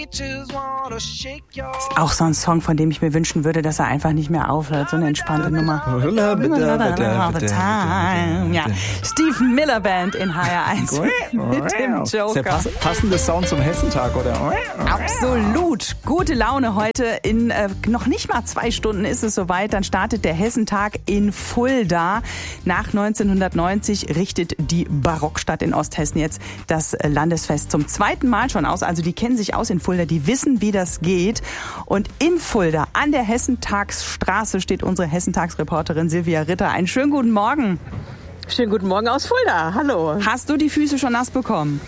Auch so ein Song, von dem ich mir wünschen würde, dass er einfach nicht mehr aufhört. So eine entspannte Nummer. Ja. Stephen Miller Band in HR1 mit dem Joker. Ist der passende Sound zum Hessentag, oder? Absolut. Gute Laune heute. In noch nicht mal 2 Stunden ist es soweit. Dann startet der Hessentag in Fulda. Nach 1990 richtet die Barockstadt in Osthessen jetzt das Landesfest zum 2. Mal schon aus. Also die kennen sich aus in Fulda, die wissen, wie das geht. Und in Fulda an der Hessentagsstraße steht unsere Hessentagsreporterin Silvia Ritter. Einen schönen guten Morgen. Schönen guten Morgen aus Fulda. Hallo. Hast du die Füße schon nass bekommen?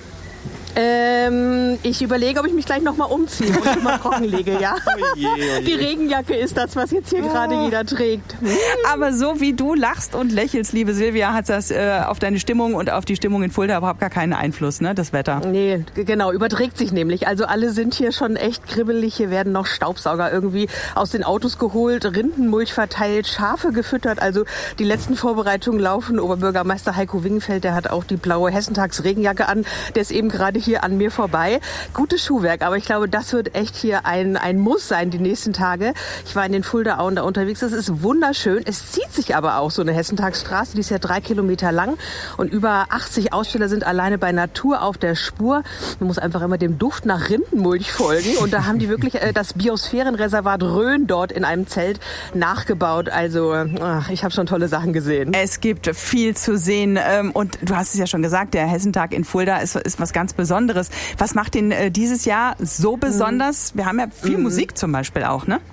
Ich überlege, ob ich mich gleich nochmal umziehe und mal trocken lege, ja? Die Regenjacke ist das, was jetzt hier gerade jeder trägt. Aber so wie du lachst und lächelst, liebe Silvia, hat das auf deine Stimmung und auf die Stimmung in Fulda überhaupt gar keinen Einfluss, ne, das Wetter? Nee, genau, überträgt sich nämlich. Also alle sind hier schon echt kribbelig. Hier werden noch Staubsauger irgendwie aus den Autos geholt, Rindenmulch verteilt, Schafe gefüttert. Also die letzten Vorbereitungen laufen. Oberbürgermeister Heiko Wingenfeld, der hat auch die blaue Hessentags-Regenjacke an. Der ist eben gerade hier an mir vorbei. Gutes Schuhwerk, aber ich glaube, das wird echt hier ein Muss sein die nächsten Tage. Ich war in den Fuldaauen da unterwegs. Es ist wunderschön. Es zieht sich aber auch so eine Hessentagsstraße. Die ist ja 3 Kilometer lang und über 80 Aussteller sind alleine bei Natur auf der Spur. Man muss einfach immer dem Duft nach Rindenmulch folgen und da haben die wirklich das Biosphärenreservat Rhön dort in einem Zelt nachgebaut. Also ich habe schon tolle Sachen gesehen. Es gibt viel zu sehen und du hast es ja schon gesagt, der Hessentag in Fulda ist was ganz Besonderes. Was macht den dieses Jahr so besonders? Wir haben ja viel Musik zum Beispiel auch, ne?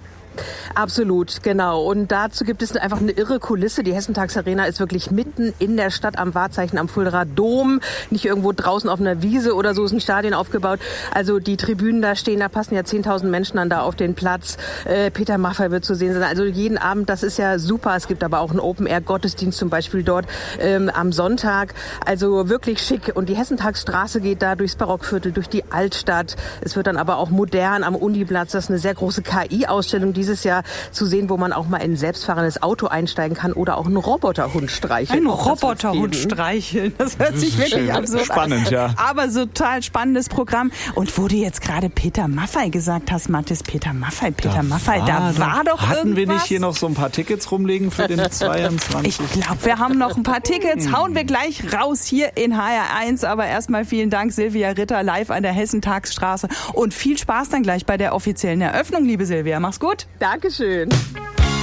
Absolut, genau. Und dazu gibt es einfach eine irre Kulisse. Die Hessentagsarena ist wirklich mitten in der Stadt am Wahrzeichen am Fuldaer Dom. Nicht irgendwo draußen auf einer Wiese oder so ist ein Stadion aufgebaut. Also die Tribünen da stehen, da passen ja 10.000 Menschen dann da auf den Platz. Peter Maffay wird zu sehen sein. Also jeden Abend, das ist ja super. Es gibt aber auch einen Open-Air-Gottesdienst zum Beispiel dort am Sonntag. Also wirklich schick. Und die Hessentagsstraße geht da durchs Barockviertel, durch die Altstadt. Es wird dann aber auch modern am Uniplatz. Das ist eine sehr große KI-Ausstellung dieses Jahr zu sehen, wo man auch mal in ein selbstfahrendes Auto einsteigen kann oder auch einen Roboterhund streicheln. Ein Roboterhund streicheln, das hört sich wirklich absurd spannend, an. Ja. Aber so total spannendes Programm. Und wo du jetzt gerade Peter Maffay gesagt hast, Mathis, Peter Maffay, da war doch hatten irgendwas. Wir nicht hier noch so ein paar Tickets rumliegen für den 22? Ich glaube, wir haben noch ein paar Tickets. Hauen wir gleich raus hier in HR1. Aber erstmal vielen Dank, Silvia Ritter, live an der Hessentagsstraße. Und viel Spaß dann gleich bei der offiziellen Eröffnung, liebe Silvia. Mach's gut. Dankeschön.